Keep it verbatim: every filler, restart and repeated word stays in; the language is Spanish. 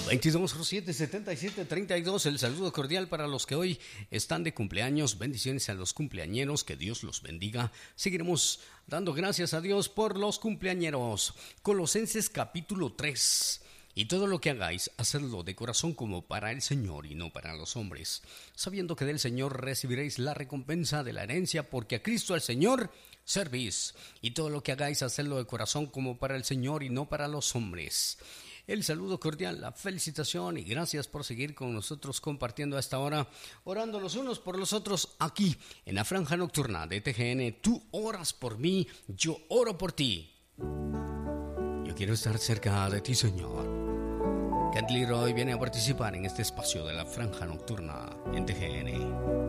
veintidós cero siete setenta y siete treinta y dos. El saludo cordial para los que hoy están de cumpleaños. Bendiciones a los cumpleañeros, que Dios los bendiga. Seguiremos dando gracias a Dios por los cumpleañeros. Colosenses capítulo tres. Y todo lo que hagáis, hacedlo de corazón como para el Señor y no para los hombres, sabiendo que del Señor recibiréis la recompensa de la herencia, porque a Cristo el Señor servís. Y todo lo que hagáis, hacedlo de corazón como para el Señor y no para los hombres. El saludo cordial, la felicitación y gracias por seguir con nosotros compartiendo a esta hora, orando los unos por los otros aquí en la franja nocturna de T G N. Tú oras por mí, yo oro por ti. Yo quiero estar cerca de ti, Señor. Kent Leroy viene a participar en este espacio de la franja nocturna en T G N.